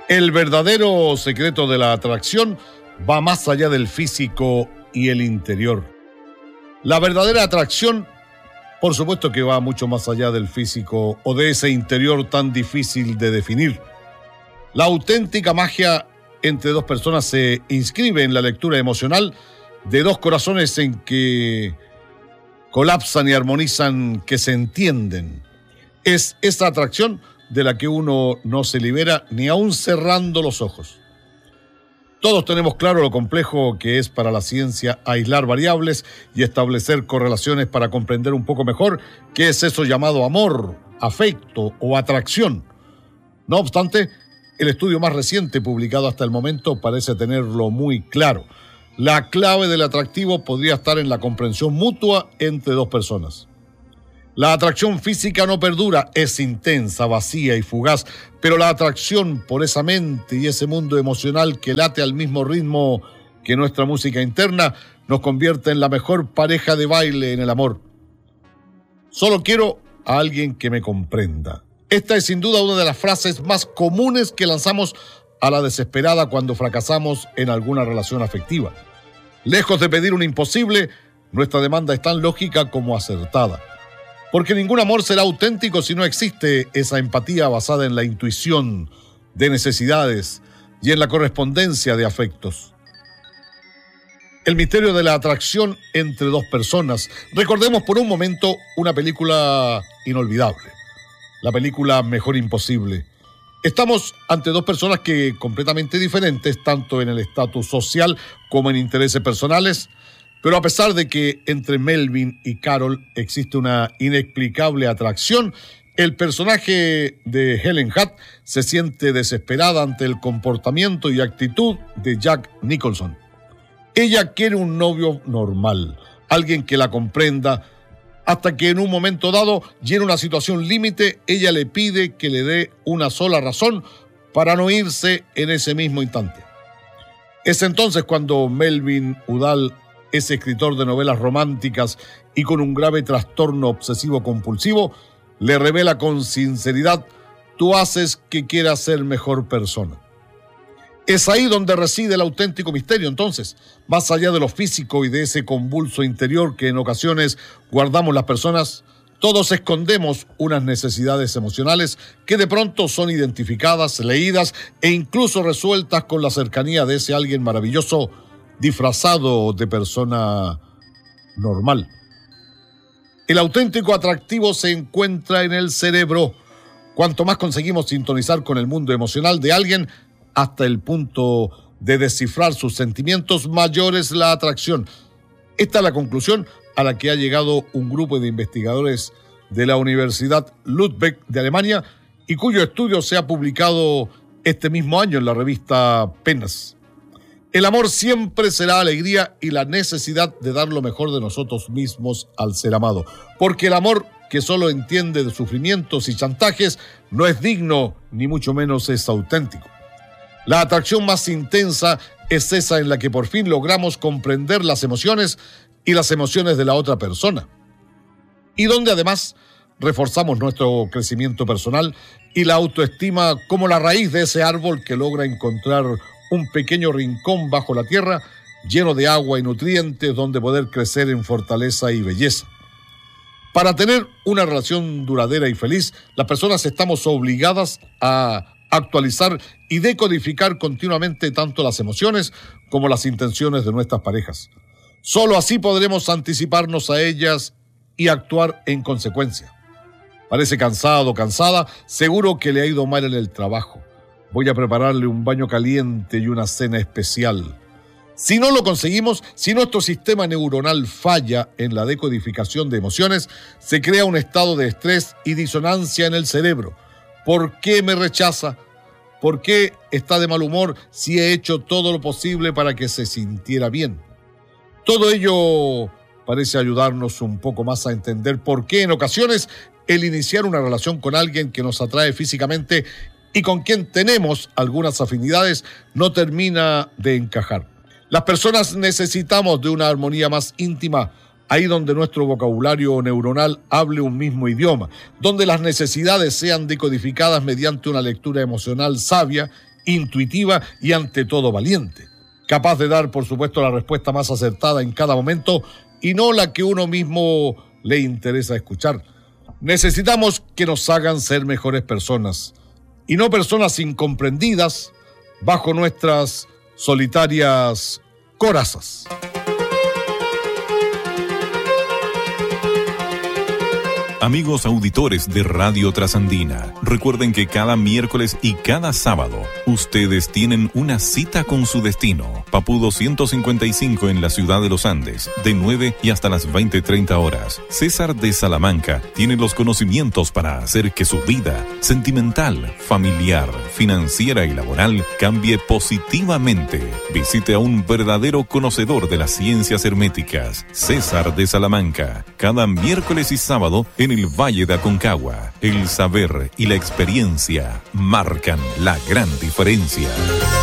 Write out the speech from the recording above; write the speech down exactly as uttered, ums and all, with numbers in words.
El verdadero secreto de la atracción va más allá del físico y el interior. La verdadera atracción, por supuesto que va mucho más allá del físico o de ese interior tan difícil de definir. La auténtica magia entre dos personas se inscribe en la lectura emocional de dos corazones en que colapsan y armonizan, que se entienden. Es esa atracción de la que uno no se libera ni aún cerrando los ojos. Todos tenemos claro lo complejo que es para la ciencia aislar variables y establecer correlaciones para comprender un poco mejor qué es eso llamado amor, afecto o atracción. No obstante, el estudio más reciente publicado hasta el momento parece tenerlo muy claro. La clave del atractivo podría estar en la comprensión mutua entre dos personas. La atracción física no perdura, es intensa, vacía y fugaz, pero la atracción por esa mente y ese mundo emocional que late al mismo ritmo que nuestra música interna nos convierte en la mejor pareja de baile en el amor. Solo quiero a alguien que me comprenda. Esta es sin duda una de las frases más comunes que lanzamos a la desesperada cuando fracasamos en alguna relación afectiva. Lejos de pedir un imposible, nuestra demanda es tan lógica como acertada. Porque ningún amor será auténtico si no existe esa empatía basada en la intuición de necesidades y en la correspondencia de afectos. El misterio de la atracción entre dos personas. Recordemos por un momento una película inolvidable. La película Mejor Imposible. Estamos ante dos personas que completamente diferentes, tanto en el estatus social como en intereses personales, pero a pesar de que entre Melvin y Carol existe una inexplicable atracción, el personaje de Helen Hunt se siente desesperada ante el comportamiento y actitud de Jack Nicholson. Ella quiere un novio normal, alguien que la comprenda, hasta que en un momento dado, y en una situación límite, ella le pide que le dé una sola razón para no irse en ese mismo instante. Es entonces cuando Melvin Udall, ese escritor de novelas románticas y con un grave trastorno obsesivo-compulsivo, le revela con sinceridad: tú haces que quiera ser mejor persona. Es ahí donde reside el auténtico misterio, entonces, más allá de lo físico y de ese convulso interior que en ocasiones guardamos las personas, todos escondemos unas necesidades emocionales que de pronto son identificadas, leídas e incluso resueltas con la cercanía de ese alguien maravilloso disfrazado de persona normal. El auténtico atractivo se encuentra en el cerebro. Cuanto más conseguimos sintonizar con el mundo emocional de alguien, hasta el punto de descifrar sus sentimientos, mayor es la atracción. Esta es la conclusión a la que ha llegado un grupo de investigadores de la Universidad Ludwig de Alemania y cuyo estudio se ha publicado este mismo año en la revista P N A S. El amor siempre será alegría y la necesidad de dar lo mejor de nosotros mismos al ser amado. Porque el amor que solo entiende de sufrimientos y chantajes no es digno, ni mucho menos es auténtico. La atracción más intensa es esa en la que por fin logramos comprender las emociones y las emociones de la otra persona. Y donde además reforzamos nuestro crecimiento personal y la autoestima como la raíz de ese árbol que logra encontrar un pequeño rincón bajo la tierra lleno de agua y nutrientes donde poder crecer en fortaleza y belleza. Para tener una relación duradera y feliz, las personas estamos obligadas a actualizar y decodificar continuamente tanto las emociones como las intenciones de nuestras parejas. Solo así podremos anticiparnos a ellas y actuar en consecuencia. Parece cansado o cansada, seguro que le ha ido mal en el trabajo. Voy a prepararle un baño caliente y una cena especial. Si no lo conseguimos, si nuestro sistema neuronal falla en la decodificación de emociones, se crea un estado de estrés y disonancia en el cerebro. ¿Por qué me rechaza? ¿Por qué está de mal humor si he hecho todo lo posible para que se sintiera bien? Todo ello parece ayudarnos un poco más a entender por qué en ocasiones el iniciar una relación con alguien que nos atrae físicamente y con quien tenemos algunas afinidades no termina de encajar. Las personas necesitamos de una armonía más íntima, ahí donde nuestro vocabulario neuronal hable un mismo idioma, donde las necesidades sean decodificadas mediante una lectura emocional sabia intuitiva y ante todo valiente. Capaz de dar, por supuesto, la respuesta más acertada en cada momento y no la que uno mismo le interesa escuchar. Necesitamos que nos hagan ser mejores personas y no personas incomprendidas bajo nuestras solitarias corazas. Amigos auditores de Radio Trasandina, recuerden que cada miércoles y cada sábado ustedes tienen una cita con su destino. Papudo ciento cincuenta y cinco en la ciudad de los Andes, de nueve y hasta las veinte treinta horas. César de Salamanca tiene los conocimientos para hacer que su vida sentimental, familiar, financiera y laboral cambie positivamente. Visite a un verdadero conocedor de las ciencias herméticas, César de Salamanca, cada miércoles y sábado en el Valle de Aconcagua. El saber y la experiencia marcan la gran diferencia.